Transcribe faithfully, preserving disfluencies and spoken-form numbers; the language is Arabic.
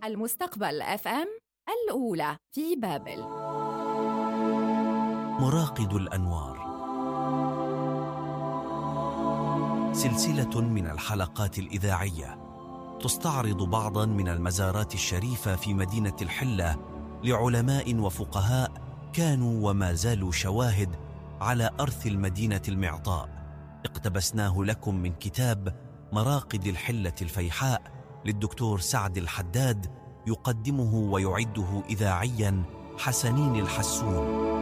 المستقبل اف ام الأولى في بابل. مراقد الأنوار، سلسلة من الحلقات الإذاعية تستعرض بعضا من المزارات الشريفة في مدينة الحلة لعلماء وفقهاء كانوا وما زالوا شواهد على أرث المدينة المعطاء. اقتبسناه لكم من كتاب مراقد الحلة الفيحاء للدكتور سعد الحداد، يقدمه ويعده إذاعيا حسنين الحسون.